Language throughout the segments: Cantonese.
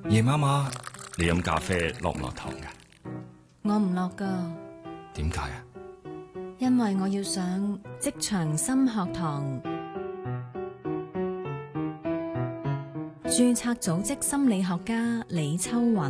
夜媽媽，你飲咖啡落唔落糖㗎？ 我唔落㗎， 點解啊？ 因為我要上職場心學堂。註冊組織心理學家李秋韻。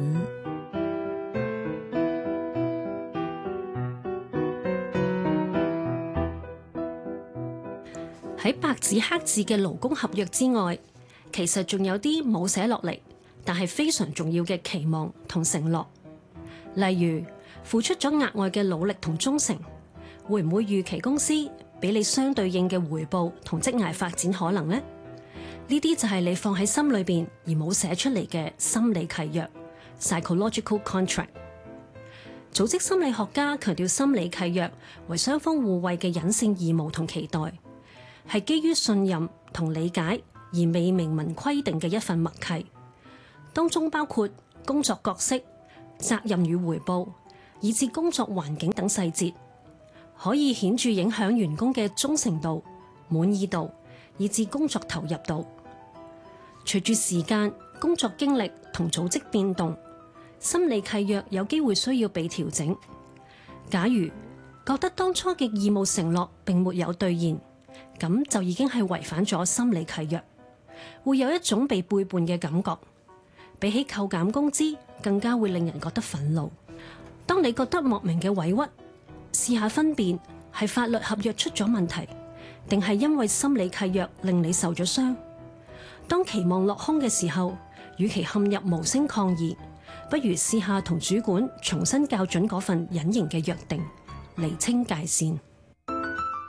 喺白紙黑字嘅勞工合約之外，其實仲有啲冇寫落嚟，但係非常重要嘅期望同承諾。例如，付出咗額外嘅努力同忠誠，會唔會預期公司俾你相對應嘅回報同職涯發展可能呢？呢啲就係你放喺心裏邊而冇寫出嚟嘅心理契約 （psychological contract）。組織心理學家強調心理契約為雙方互惠嘅隱性義務同期待，係基於信任同理解而未明文規定嘅一份默契，當中包括工作角色、責任與回報，以至工作環境等細節，可以顯著影響員工嘅忠誠度、滿意度，以至工作投入度。隨住時間、工作經歷同組織變動，心理契約有機會需要被調整。假如覺得當初嘅義務承諾並沒有兌現，咁就已經係違反咗心理契約，會有一種被背叛嘅感覺，比起扣減工資更加會令人覺得憤怒。當你覺得莫名嘅委屈，試下分辨係法律合約出咗問題，定係因為心理契約令你受咗傷。當期望落空嘅時候，與其陷入無聲抗議，不如試下同主管重新校準嗰份隱形嘅約定，釐清界線。